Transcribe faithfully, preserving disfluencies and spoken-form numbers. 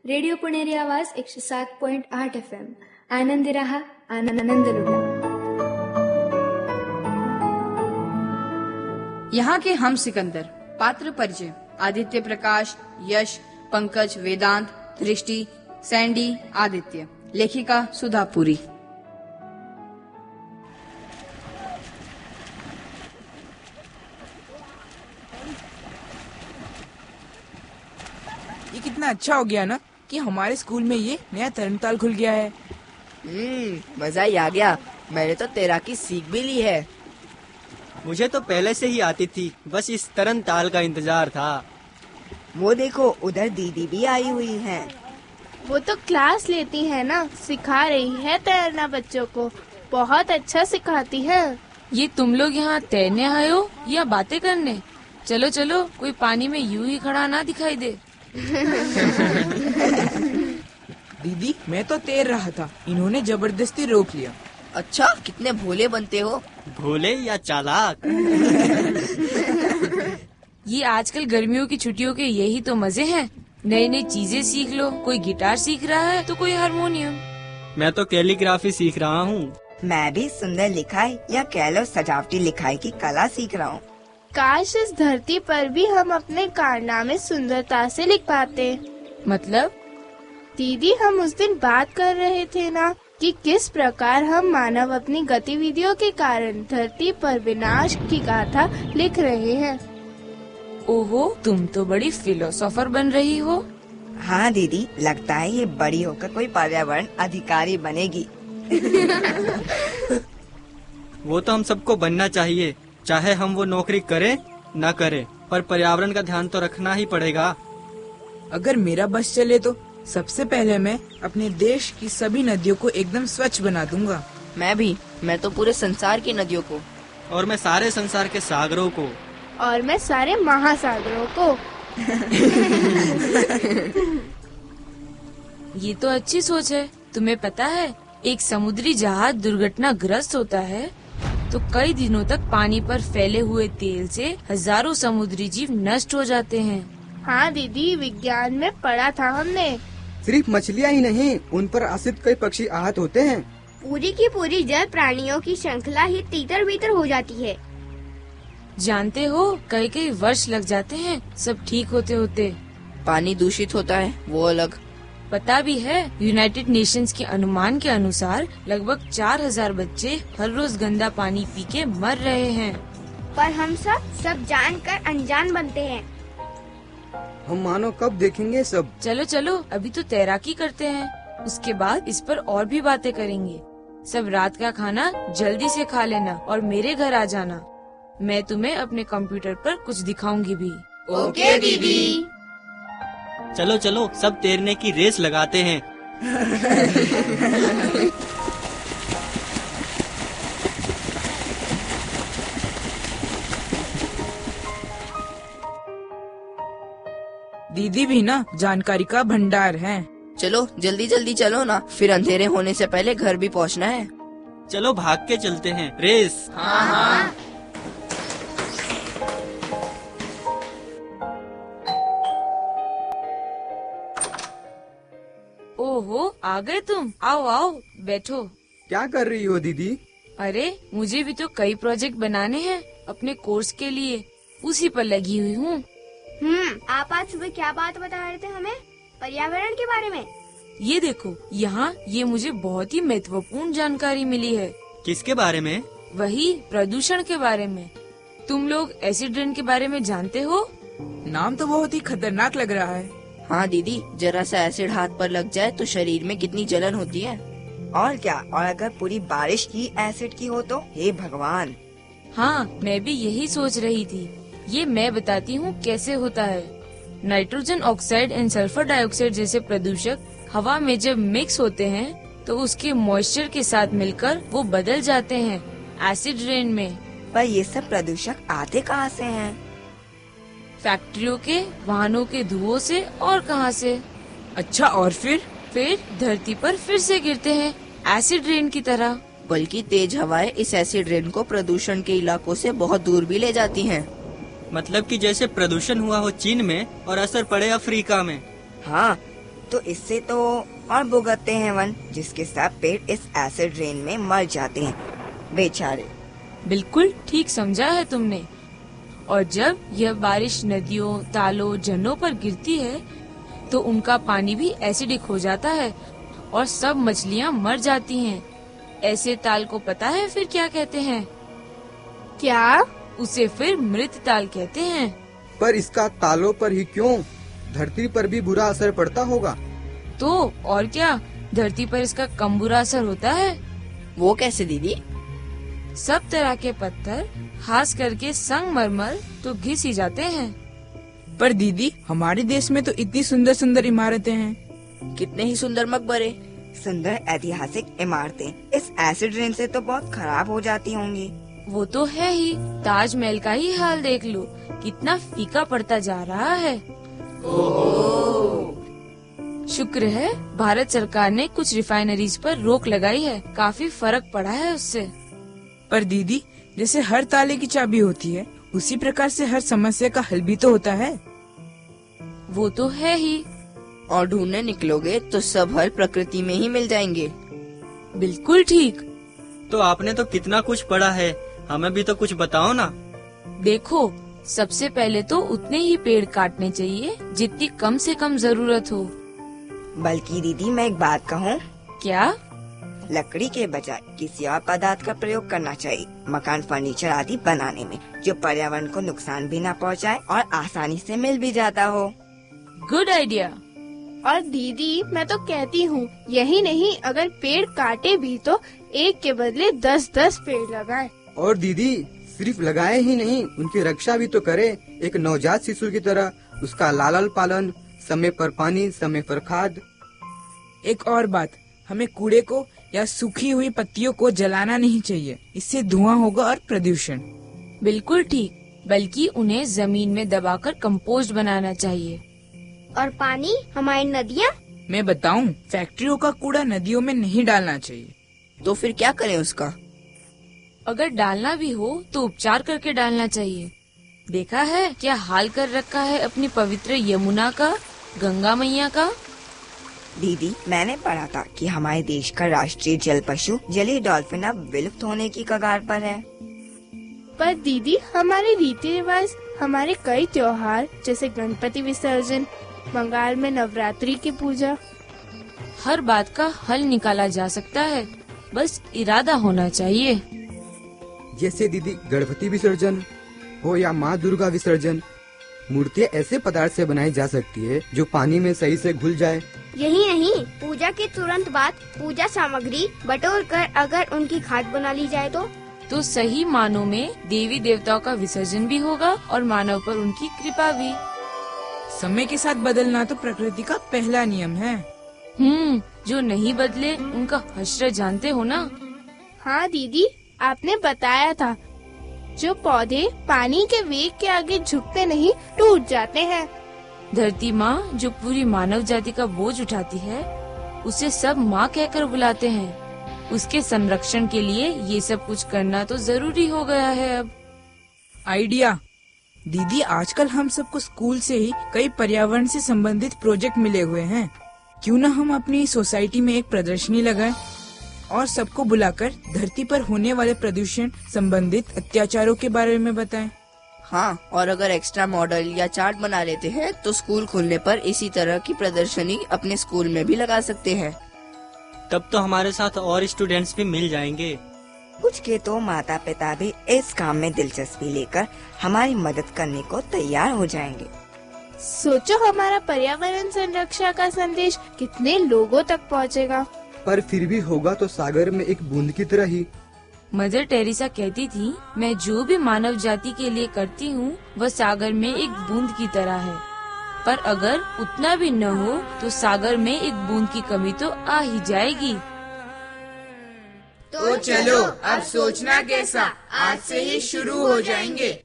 Radio Puneri आवाज एकशे सात पॉइंट आठ एफ एम. आनंदी रहा, आनंद लुटा. यहाँ के हम सिकंदर. पात्र परिचय: आदित्य प्रकाश, यश, पंकज, वेदांत, दृष्टि, सैंडी, आदित्य. लेखिका सुधा पुरी. ये कितना अच्छा हो गया ना कि हमारे स्कूल में ये नया तरणताल खुल गया है. हम्म मजा ही आ गया. मैंने तो तैराकी सीख भी ली है. मुझे तो पहले से ही आती थी, बस इस तरणताल का इंतजार था. वो देखो, उधर दीदी भी आई हुई हैं. वो तो क्लास लेती है ना, सिखा रही है तैरना बच्चों को. बहुत अच्छा सिखाती है. ये तुम लोग यहाँ तैरने आए हो या बातें करने? चलो चलो, कोई पानी में यूं ही खड़ा ना दिखाई दे. दीदी, मैं तो तैर रहा था, इन्होंने जबरदस्ती रोक लिया. अच्छा, कितने भोले बनते हो. भोले या चालाक? ये आजकल गर्मियों की छुट्टियों के यही तो मजे हैं. नई नई चीजें सीख लो. कोई गिटार सीख रहा है तो कोई हारमोनियम. मैं तो कैलीग्राफी सीख रहा हूँ. मैं भी सुंदर लिखाई या कह लो सजावटी लिखाई की कला सीख रहा हूँ. काश इस धरती पर भी हम अपने कारनामे सुंदरता से लिख पाते. मतलब? दीदी, हम उस दिन बात कर रहे थे ना कि किस प्रकार हम मानव अपनी गतिविधियों के कारण धरती पर विनाश की गाथा लिख रहे हैं. ओहो, तुम तो बड़ी फिलोसोफर बन रही हो. हाँ दीदी, लगता है ये बड़ी होकर कोई पर्यावरण अधिकारी बनेगी. वो तो हम सबको बनना चाहिए, चाहे हम वो नौकरी करें न करें, पर पर्यावरण का ध्यान तो रखना ही पड़ेगा. अगर मेरा बस चले तो सबसे पहले मैं अपने देश की सभी नदियों को एकदम स्वच्छ बना दूंगा. मैं भी. मैं तो पूरे संसार की नदियों को. और मैं सारे संसार के सागरों को. और मैं सारे महासागरों को. ये तो अच्छी सोच है. तुम्हें पता है, एक समुद्री जहाज दुर्घटनाग्रस्त होता है तो कई दिनों तक पानी पर फैले हुए तेल से हजारों समुद्री जीव नष्ट हो जाते हैं. हाँ दीदी, विज्ञान में पढ़ा था हमने. सिर्फ मछलियाँ ही नहीं, उन पर आश्रित कई पक्षी आहत होते हैं. पूरी की पूरी जल प्राणियों की श्रृंखला ही तीतर बीतर हो जाती है. जानते हो, कई कई वर्ष लग जाते हैं सब ठीक होते होते. पानी दूषित होता है, वो अलग. पता भी है, यूनाइटेड नेशंस के अनुमान के अनुसार लगभग चार हजार बच्चे हर रोज गंदा पानी पी के मर रहे हैं. पर हम सब सब जानकर अनजान बनते हैं. हम मानो कब देखेंगे सब. चलो चलो, अभी तो तैराकी करते हैं, उसके बाद इस पर और भी बातें करेंगे. सब रात का खाना जल्दी से खा लेना और मेरे घर आ जाना. मैं तुम्हें अपने कंप्यूटर पर कुछ दिखाऊंगी भी. ओके दीदी. चलो चलो, सब तैरने की रेस लगाते हैं. दीदी भी ना जानकारी का भंडार है. चलो जल्दी जल्दी चलो ना, फिर अंधेरे होने से पहले घर भी पहुंचना है. चलो भाग के चलते हैं. रेस. हाँ हाँ. ओहो, आ गए तुम. आओ आओ, बैठो. क्या कर रही हो दीदी? अरे, मुझे भी तो कई प्रोजेक्ट बनाने हैं अपने कोर्स के लिए, उसी पर लगी हुई हूँ. हम्म आप आज सुबह क्या बात बता रहे थे हमें? पर्यावरण के बारे में. ये देखो, यहाँ ये मुझे बहुत ही महत्वपूर्ण जानकारी मिली है. किसके बारे में? वही प्रदूषण के बारे में. तुम लोग एसिड रेन के बारे में जानते हो? नाम तो बहुत ही खतरनाक लग रहा है. हाँ दीदी, जरा सा एसिड हाथ पर लग जाए तो शरीर में कितनी जलन होती है. और क्या, और अगर पूरी बारिश की एसिड की हो तो हे भगवान. हाँ, मैं भी यही सोच रही थी. ये मैं बताती हूँ कैसे होता है. Nitrogen oxide and sulphur dioxide जैसे प्रदूषक हवा में जब मिक्स होते हैं तो उसके मॉइस्चर के साथ मिलकर वो बदल जाते हैं एसिड रेन में. पर ये सब प्रदूषक आते कहाँ से हैं? फैक्ट्रियों के, वाहनों के धुओं से और कहाँ से. अच्छा, और फिर? फिर धरती पर फिर से गिरते हैं एसिड रेन की तरह. बल्कि तेज हवाएं इस एसिड रेन को प्रदूषण के इलाकों से बहुत दूर भी ले जाती हैं. मतलब कि जैसे प्रदूषण हुआ हो चीन में और असर पड़े अफ्रीका में. हाँ, तो इससे तो और भुगतते हैं वन, जिसके सब पेड़ इस एसिड रेन में मर जाते हैं बेचारे। बिल्कुल ठीक समझा है तुमने। और जब यह बारिश नदियों, तालों, झरनों पर गिरती है तो उनका पानी भी एसिडिक हो जाता है और सब मछलियाँ मर जाती हैं। ऐसे ताल को पता है फिर क्या कहते हैं? क्या? उसे फिर मृत ताल कहते हैं। पर इसका तालों पर ही क्यों, धरती पर भी बुरा असर पड़ता होगा। तो और क्या, धरती पर इसका कम बुरा असर होता है। वो कैसे दीदी? सब तरह के पत्थर, खास करके संगमरमर तो घिस ही जाते हैं। पर दीदी, हमारे देश में तो इतनी सुंदर सुंदर इमारतें हैं। कितने ही सुंदर मकबरे, सुंदर ऐतिहासिक इमारतें इस एसिड रेन से तो बहुत खराब हो जाती होंगी। वो तो है ही, ताजमहल का ही हाल देख लो, कितना फीका पड़ता जा रहा है। शुक्र है भारत सरकार ने कुछ रिफाइनरीज पर रोक लगाई है, काफी फर्क पड़ा है उससे। पर दीदी, जैसे हर ताले की चाबी होती है, उसी प्रकार से हर समस्या का हल भी तो होता है। वो तो है ही। और ढूंढने निकलोगे तो सब हल प्रकृति में ही मिल जाएंगे। बिल्कुल ठीक। तो आपने तो कितना कुछ पढ़ा है, हमें भी तो कुछ बताओ ना। देखो, सबसे पहले तो उतने ही पेड़ काटने चाहिए जितनी कम से कम जरूरत हो। बल्कि दीदी मैं एक बात कहूँ, क्या? लकड़ी के बजाय किसी और पदार्थ का प्रयोग करना चाहिए मकान, फर्नीचर आदि बनाने में, जो पर्यावरण को नुकसान भी न पहुँचाए और आसानी से मिल भी जाता हो। Good idea. और दीदी मैं तो कहती हूँ, यही नहीं, अगर पेड़ काटे भी तो एक के बदले दस दस पेड़ लगाएं। और दीदी, सिर्फ लगाए ही नहीं, उनकी रक्षा भी तो करे, एक नवजात शिशु की तरह। उसका लालन पालन, समय पर पानी, समय पर खाद। एक और बात, हमें कूड़े को या सूखी हुई पत्तियों को जलाना नहीं चाहिए, इससे धुआं होगा और प्रदूषण। बिल्कुल ठीक, बल्कि उन्हें जमीन में दबाकर कंपोस्ट बनाना चाहिए। और पानी, हमारी नदियाँ? मैं बताऊं, फैक्ट्रियों का कूड़ा नदियों में नहीं डालना चाहिए। तो फिर क्या करें उसका? अगर डालना भी हो तो उपचार करके डालना चाहिए। देखा है क्या हाल कर रखा है अपनी पवित्र यमुना का, गंगा मैया का। दीदी, मैंने पढ़ा था कि हमारे देश का राष्ट्रीय जल पशु जलीय डॉल्फिन अब विलुप्त होने की कगार पर है। पर दीदी, हमारे रीति रिवाज, हमारे कई त्योहार जैसे गणपति विसर्जन, बंगाल में नवरात्रि की पूजा, हर बात का हल निकाला जा सकता है, बस इरादा होना चाहिए। जैसे दीदी गणपति विसर्जन हो या माँ दुर्गा विसर्जन, मूर्तियाँ ऐसे पदार्थ से बनाई जा सकती है जो पानी में सही से घुल जाए। यही नहीं, पूजा के तुरंत बाद पूजा सामग्री बटोर कर अगर उनकी खाद बना ली जाए तो तो सही मानों में देवी देवताओं का विसर्जन भी होगा और मानव पर उनकी कृपा भी। समय के साथ बदलना तो प्रकृति का पहला नियम है। हम्म, जो नहीं बदले उनका हश्र जानते हो ना। हाँ दीदी, आपने बताया था, जो पौधे पानी के वेग के आगे झुकते नहीं, टूट जाते हैं। धरती माँ जो पूरी मानव जाति का बोझ उठाती है, उसे सब माँ कहकर बुलाते हैं। उसके संरक्षण के लिए ये सब कुछ करना तो जरूरी हो गया है अब। आइडिया दीदी, आजकल हम सबको स्कूल से ही कई पर्यावरण से संबंधित प्रोजेक्ट मिले हुए हैं। क्यों न हम अपनी सोसाइटी में एक प्रदर्शनी लगाएं और सबको बुलाकर धरती पर होने वाले प्रदूषण संबंधित अत्याचारों के बारे में बताएं। हाँ, और अगर एक्स्ट्रा मॉडल या चार्ट बना लेते हैं तो स्कूल खुलने पर इसी तरह की प्रदर्शनी अपने स्कूल में भी लगा सकते हैं। तब तो हमारे साथ और स्टूडेंट्स भी मिल जाएंगे। कुछ के तो माता पिता भी इस काम में दिलचस्पी लेकर हमारी मदद करने को तैयार हो जाएंगे। सोचो, हमारा पर्यावरण संरक्षा का संदेश कितने लोगों तक पहुंचेगा। पर फिर भी होगा तो सागर में एक बूंद की तरह ही। मदर टेरेसा कहती थी, मैं जो भी मानव जाति के लिए करती हूँ वह सागर में एक बूंद की तरह है। पर अगर उतना भी न हो तो सागर में एक बूंद की कमी तो आ ही जाएगी। तो चलो अब सोचना कैसा, आज से ही शुरू हो जाएंगे।